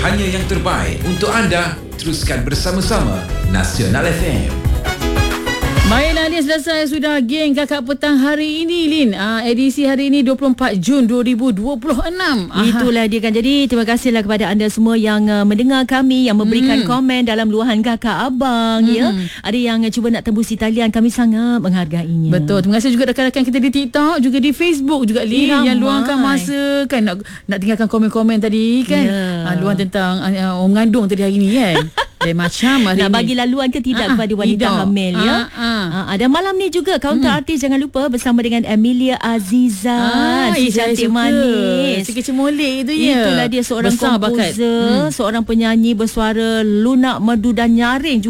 hanya yang terbaik untuk anda. Teruskan bersama-sama Nasional FM. Baiklah, ni selesai sudah geng Kakak Petang hari ini, Lin. Edisi hari ini 24 Jun 2026. Itulah dia kan. Jadi terima kasihlah kepada anda semua yang mendengar kami, yang memberikan komen dalam luahan kakak abang ya. Ada yang cuba nak tembusi talian, kami sangat menghargainya. Betul. Terima kasih juga rakan-rakan kita di TikTok, juga di Facebook juga, Lin, yang luangkan masa kan nak tinggalkan komen-komen tadi kan. Luang tentang orang mengandung tadi hari ni kan. Macam hari nak bagi laluan ke tidak kepada wanita hamil ya. Dan malam ni juga Counter Artis jangan lupa bersama dengan Emilia Aziza, si cantik manis, si kecil molek itu ya. Itulah dia, seorang komposer, seorang penyanyi bersuara lunak, merdu dan nyaring.